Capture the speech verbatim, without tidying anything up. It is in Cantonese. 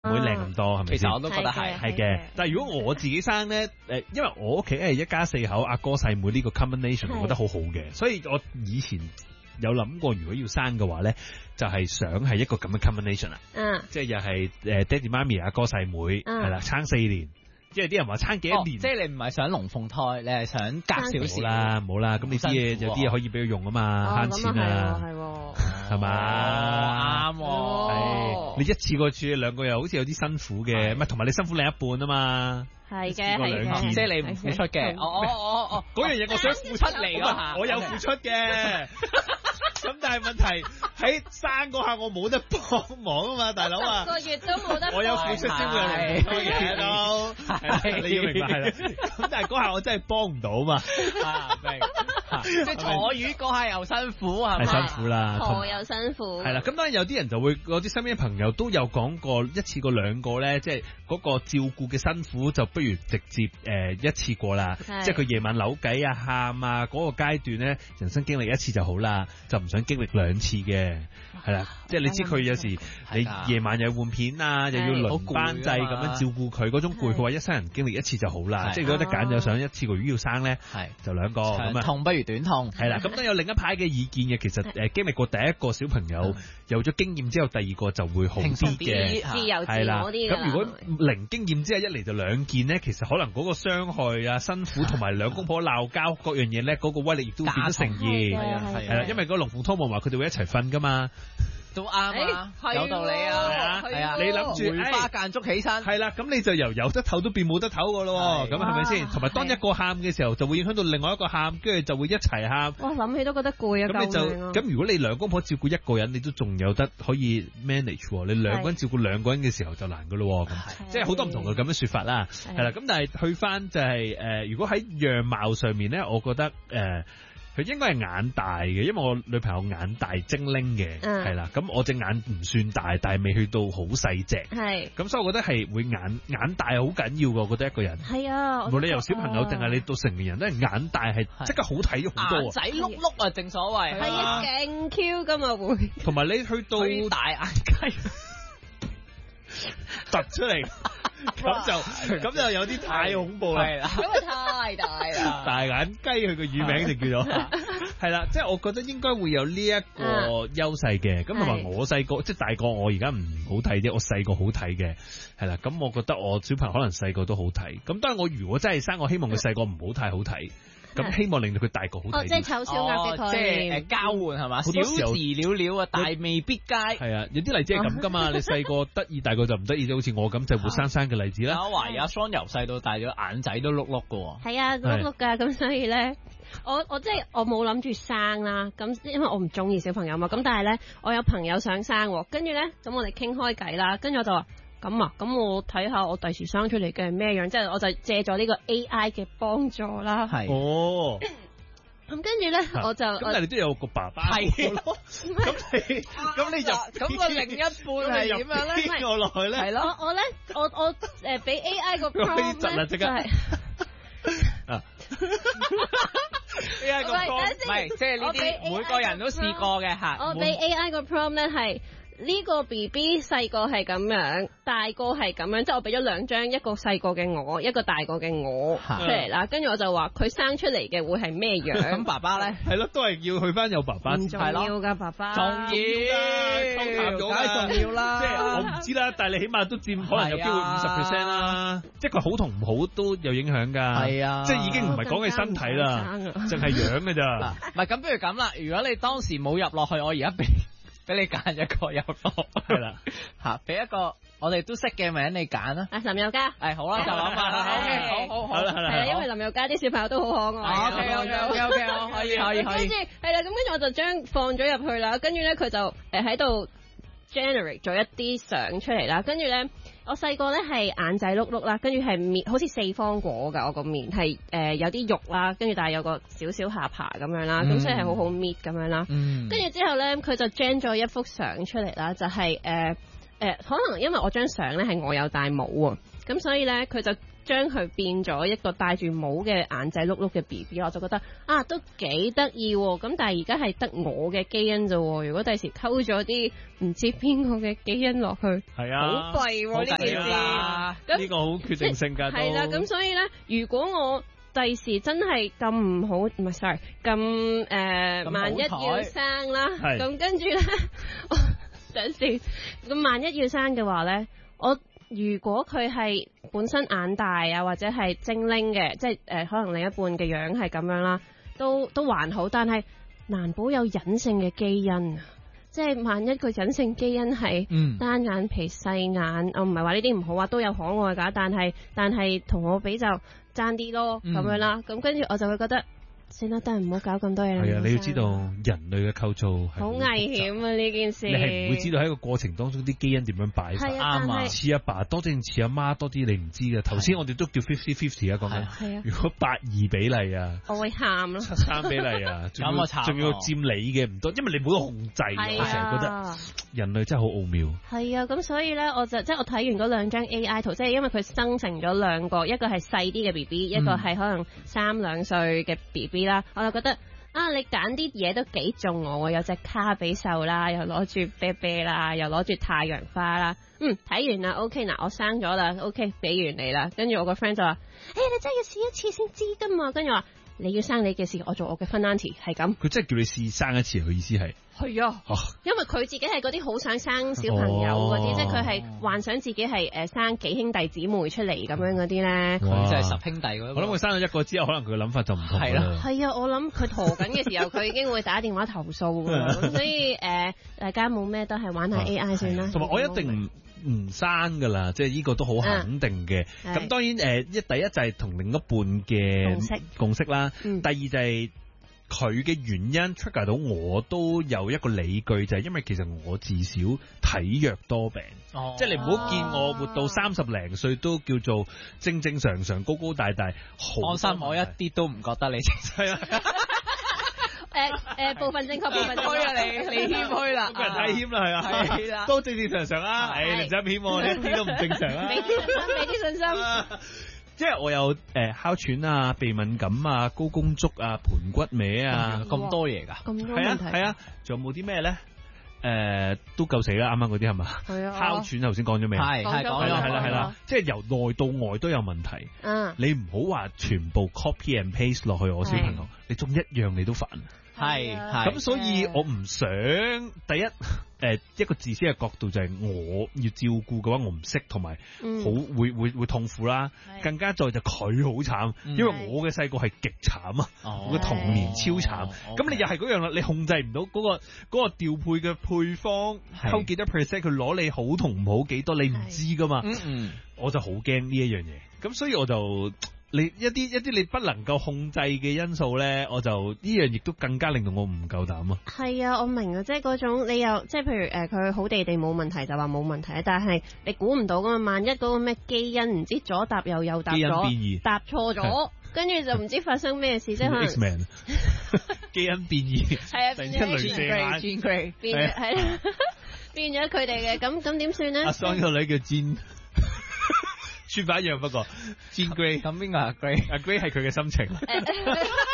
會靚咁多，係咪先？ 其實我都覺得係係嘅。但係如果我自己生咧，誒，因為我屋企係一家四口，阿哥細妹呢個 combination，我覺得好好嘅，所以我以前有諗過，如果要生嘅話咧，就係想係一個咁嘅 combination 啦。 嗯， 即係又係誒爹哋媽咪阿哥細妹係啦，撐四年。即係啲人話撐幾多年， 即係你唔係想龍鳳胎，你係想隔少少啦，冇啦。咁你啲嘢有啲嘢可以俾佢用啊嘛，慳錢啊，係嘛， 啱。係你一次過處理兩個又好似有啲辛苦嘅，唔係同埋你辛苦另一半啊嘛。 係嘅，係嘅， 即係你唔付出嘅。哦哦哦哦， 嗰樣嘢我想付出嚟嗰下，我有付出嘅。咁但係問題喺生嗰下我冇得幫忙啊嘛，大佬啊， 個月都冇得。 我有付出先會有龍鳳胎嘅都，係你要明白係啦。咁但係嗰下我真係幫唔到嘛， 即係坐月嗰下又辛苦係咪？ 係辛苦啦， 婆又辛苦。 係啦，咁當然有啲人就會，我啲身邊嘅朋友都有講過，一次過兩個咧，即係嗰個照顧嘅辛苦就不如直接誒、呃、一次過啦，即係佢夜晚扭計啊、喊啊嗰、那個階段咧，人生經歷一次就好啦，就唔想經歷兩次嘅，係啦，即係你知佢有時你夜晚又要換片啊，又要輪班制咁樣照顧佢，嗰種攰，佢話一生人經歷一次就好啦，即係如果得揀就想一次過，如果要生咧，係就兩個咁啊， 長痛不如短痛， 係啦，咁都有另一派嘅意見嘅，其實誒經歷過第一個小朋友有咗經驗之後，第二個就會好啲嘅， 自由自我啲。 咁如果零經驗之後一嚟就兩件咧，其實可能嗰個傷害啊、辛苦同埋兩公婆鬧交各樣嘢咧，嗰、嗰個威力亦都變咗成二，係啊，係啦，因為嗰龍鳳胎夢話佢哋會一齊瞓噶嘛。 都啱啊，有道理啊，係啊， 你諗住梅花間竹起身， 係啦，咁你就由有得唞都變冇得唞噶咯，咁係咪先？同埋當一個喊嘅時候，就會影響到另外一個喊，跟住就會一齊喊。 哇，諗起都覺得攰啊！ 咁你就咁，如果你兩公婆照顧一個人，你都仲有得可以 manage，你兩個人照顧兩個人嘅時候就難噶咯，咁即係好多唔同嘅咁樣說法啦，係啦。咁但係去翻就係誒，如果喺樣貌上面咧，我覺得誒。佢應該係眼大嘅，因為我女朋友眼大精靈嘅，係啦、嗯。咁我隻眼唔算大，但係未去到好細隻，係。咁所以我覺得係會眼眼大好緊要㗎。我覺得一個人係啊，無論你由小朋友定係你到成年人都係眼大係即刻好睇咗好多， 眼仔碌碌啊，正所謂係啊，勁 Q 㗎嘛會。 同埋你去到大眼雞突出嚟。咁就咁就有啲太恐怖啦， 因為太大啦。 大眼雞佢個乳名就叫做係啦，即係我覺得應該會有呢一個優勢嘅。咁同埋我細個即係大個，我而家唔好睇啫，我細個好睇嘅係啦。咁我覺得我小朋友可能細個都好睇。咁當然我如果真係生，我希望佢細個唔好太好睇。咁希望令到佢大個好睇。 哦，即係醜小鴨嘅概念， 即係誒交換係嘛？小時了了啊，大未必佳。 係啊，有啲例子係咁噶嘛。你細個得意，大個就唔得意，就好似我咁就活生生嘅例子啦。 我懷疑阿 Son 由細到大咗眼仔都碌碌噶。 係啊，碌碌噶，咁所以咧，我我即係我冇諗住生啦。咁因為我唔中意小朋友嘛。咁但係咧，我有朋友想生，跟住咧，咁我哋傾開偈啦。跟住我就話。咁啊，咁我睇下我第時生出嚟嘅係咩樣，即係我就借咗呢個 A I 嘅幫助啦。 係哦， 咁跟住咧，我就咁但係你都有個爸爸係咯。咁你咁你就咁個另一半係點樣咧？ 邊個落去咧？ 係咯，我咧，我我誒俾 A I 個 prompt 咧，就係啊 A I 個 prompt 唔係，即係呢啲每個人都試過嘅嚇。 我俾 A I 個 prompt 咧係。呢個 B B 細個係咁樣，大個係咁樣，即係我俾咗兩張，一個細個嘅我，一個大個嘅我出嚟啦。跟住我就話佢生出嚟嘅會係咩樣？ 咁爸爸咧？ 係咯，都係要去翻有爸爸。 唔重要噶爸爸， 重要， 溝淡咗啦， 重要啦。 即係我唔知啦，但係你起碼都佔可能有機會五十 percent 啦。即係佢好同唔好都有影響㗎。係啊，即係已經唔係講嘅身體啦，淨係樣㗎咋。 唔係咁，不如咁啦。如果你當時冇入落去，我而家俾。俾你揀一個有落係啦，吓俾一個我哋都識嘅名你揀啦。 啊，林宥嘉， 係好啦，就諗法啦。O K， 好好好啦，係啦， 因為林宥嘉啲小朋友都好可愛。 O K O K O K O K， 可以可以可以。 跟住係啦，咁跟住我就將放咗入去啦。跟住咧，佢就誒喺度 generate 咗一啲相出嚟啦。跟住咧，我細個咧係眼仔碌碌啦，跟住係面好似四方果噶，我個面係誒有啲肉啦，跟住但係有個少少下巴咁樣啦，咁、嗯、所以係好好搣咁樣啦。跟住、嗯、之後咧，佢就 gen 咗一幅相出嚟啦，就係誒誒，可能因為我張相咧係我有戴帽啊， 咁所以咧佢就將佢變咗一個戴住帽嘅眼仔碌碌嘅 B B， 我就覺得啊都幾得意喎。咁但係而家係得我嘅基因啫喎，如果第時溝咗啲唔知邊個嘅基因落去， 係啊， 好弊喎呢件事。 呢個好決定性㗎都。 係啦，咁所以咧，如果我第時真係咁唔好，唔係 sorry，咁誒、呃、萬一要生啦，咁跟住咧，等先，咁萬一要生嘅話咧，我如果佢係本身眼大啊，或者係精靈嘅，即係誒、呃、可能另一半嘅樣係咁樣啦，都都還好，但係難保有隱性嘅基因啊！即係萬一個隱性基因係單眼皮細眼，我唔係話呢啲唔好啊，都有可愛㗎，但係但係同我比就爭啲咯，咁、嗯、樣啦，咁跟住我就會覺得。算啦，但係唔好搞咁多嘢啦。係啊， 你要知道人類嘅構造係好危險啊！呢件事你係唔會知道喺個過程當中啲基因點樣擺法啱啊，似阿爸多啲定似阿媽多啲，你唔知嘅。頭先我哋都叫 fifty fifty 啊，講緊。係啊。如果八二比例啊， 我會喊咯。 七三比例啊，仲要仲要佔你嘅唔多，因為你冇得控制。我成日覺得人類真係好奧妙。係啊，咁所以咧，我就即係我睇完嗰兩張 A I 圖，即係因為佢生成咗兩個，一個係細啲嘅 B B， 一個係可能三兩歲嘅 B B 啦，我就覺得。啊！你揀啲嘢都幾中我喎，有隻卡比獸啦，又攞住啤啤啦，又攞住太陽花啦。嗯，睇完啦 ，OK 嗱，我生咗啦 ，OK 俾完你啦。跟住我個 friend 就話：誒、欸，你真係要試一次先知㗎嘛。跟住話你要生你嘅事，我做我嘅分 auntie 係咁。佢真係叫你試生一次，佢意思係。 係啊，哦、因為佢自己係嗰啲好想生小朋友嗰啲，哦、即係佢係幻想自己係誒生幾兄弟姊妹出嚟咁樣嗰啲咧。 佢就係十兄弟嗰、那個。 我諗佢生咗一個之後，可能佢嘅諗法就唔同啦。係啦， 係啊，我諗佢陀緊嘅時候，佢已經會打電話投訴㗎。咁所以誒、呃，大家冇咩都係玩下 A I 算啦。 同埋我一定唔唔生噶啦，即係呢個都好肯定嘅。咁、嗯、當然誒，一、呃、第一就係同另一半嘅共識共識啦。嗯、第二就係、是。佢嘅原因 trigger 到我都有一個理據，就係、是、因為其實我自小體弱多病，哦、即係你唔好見我活到三十零歲都叫做正正常常高高大大。 放心，我一啲都唔覺得你係啊。 誒誒，部分正確，部分正確啊！你你謙虛啦， 個人太謙啦，係啊，係啦，都正正常常啊。誒，你唔使咁謙，我一啲都唔正常啊。 俾啲信心，俾啲信心。 即係我有誒哮喘啊、鼻敏感啊、高公足啊、盤骨歪啊，咁、嗯、多嘢㗎。 咁多問題。 係啊，仲有冇啲咩咧？誒、呃，都夠死啦！啱啱嗰啲係嘛？係啊。哮喘頭先講咗未？ 係係講咗。係啦係啦係啦， 即係由內到外都有問題。嗯。你唔好話全部 copy and paste 落去我小朋友，你中一樣你都煩。 係係。咁所以我唔想第一。誒、呃、一個自私嘅角度就係我要照顧嘅話，我唔識同埋好會會會痛苦啦。是更加再就佢好慘，嗯、因為我嘅細個係極慘啊，哦、我嘅童年超慘。咁、哦、你又係嗰樣啦，你控制唔到嗰個嗰、嗰個調配嘅配方，溝是幾多 percent，佢攞你好同唔好幾多，你唔知噶嘛。是嗯、我就好驚呢一樣嘢，咁所以我就。你一啲一啲你不能夠控制嘅因素咧，我就呢樣亦都更加令到我唔夠膽啊！係啊，我明啊，即係嗰種你又即係譬如誒，佢、呃、好地地冇問題就話冇問題，但係你估唔到噶嘛，萬一嗰個咩基因唔知左搭右右搭咗，搭錯咗，跟住就唔知發生咩事，即係可能 X-Men 基因變異， 係啊，變咗 Jean Grey，變咗係啦，變咗佢哋嘅，咁咁點算咧？ 阿桑個女叫 Jean。穿法一樣，不過 Jean Grey 咁邊個阿 Grey？ 阿 Grey 係佢嘅心情。